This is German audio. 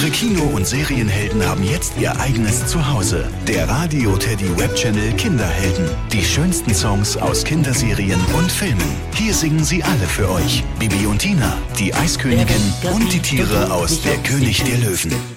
Unsere Kino- und Serienhelden haben jetzt ihr eigenes Zuhause. Der Radio Teddy Webchannel Kinderhelden. Die schönsten Songs aus Kinderserien und Filmen. Hier singen sie alle für euch. Bibi und Tina, die Eiskönigin und die Tiere aus Der König der Löwen.